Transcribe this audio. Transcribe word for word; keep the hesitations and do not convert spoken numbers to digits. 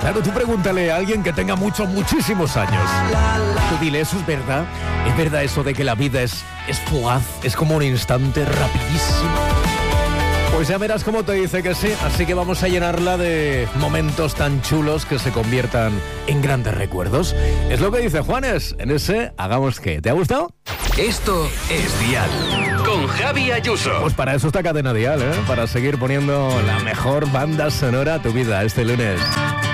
Claro, tú pregúntale a alguien que tenga muchos, muchísimos años. Tú dile, ¿eso es verdad? ¿Es verdad eso de que la vida es, es fugaz? Es como un instante rapidísimo. Pues ya verás cómo te dice que sí. Así que vamos a llenarla de momentos tan chulos que se conviertan en grandes recuerdos. Es lo que dice Juanes en ese Hagamos Que. ¿Te ha gustado? Esto es Dial, con Javi Ayuso. Pues para eso está Cadena Dial, ¿eh? Para seguir poniendo la mejor banda sonora a tu vida este lunes.